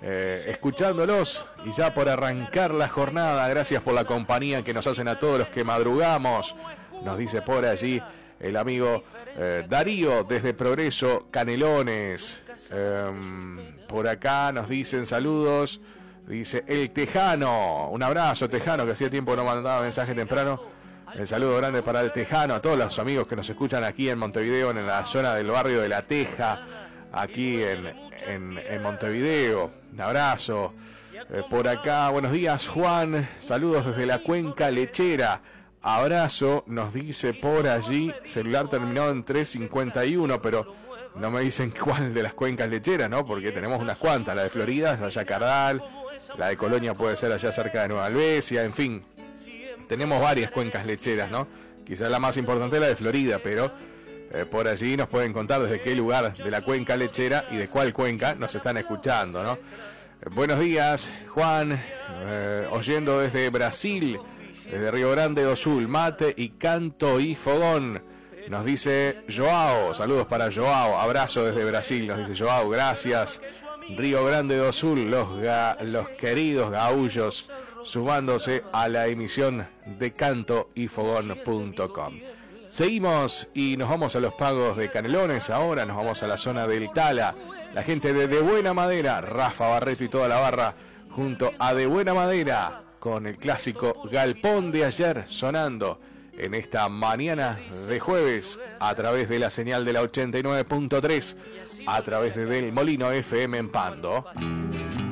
escuchándolos y ya por arrancar la jornada. Gracias por la compañía que nos hacen a todos los que madrugamos. Nos dice por allí el amigo Darío desde Progreso, Canelones. Por acá nos dicen saludos. Dice el Tejano. Un abrazo, Tejano, que hacía tiempo que no mandaba mensaje temprano. El saludo grande para el Tejano, a todos los amigos que nos escuchan aquí en Montevideo, en la zona del barrio de La Teja, aquí en Montevideo. Un abrazo. Por acá, buenos días, Juan. Saludos desde la Cuenca Lechera. Abrazo, nos dice por allí, celular terminado en 351, pero no me dicen cuál de las cuencas lecheras, ¿no? Porque tenemos unas cuantas, la de Florida, allá Cardal, la de Colonia puede ser allá cerca de Nueva Albesia, en fin, tenemos varias cuencas lecheras, ¿no? Quizás la más importante es la de Florida, pero por allí nos pueden contar desde qué lugar de la cuenca lechera y de cuál cuenca nos están escuchando, ¿no? Buenos días, Juan, oyendo desde Brasil. Desde Río Grande do Sul, mate y canto y fogón. Nos dice Joao, saludos para Joao, abrazo desde Brasil, nos dice Joao, gracias. Río Grande do Sul, los queridos gaullos, sumándose a la emisión de cantoyfogón.com. Seguimos y nos vamos a los pagos de Canelones, ahora nos vamos a la zona del Tala. La gente de Buena Madera, Rafa Barreto y toda la barra, junto a De Buena Madera, con el clásico Galpón de ayer sonando en esta mañana de jueves a través de la señal de la 89.3, a través de Del Molino FM en Pando.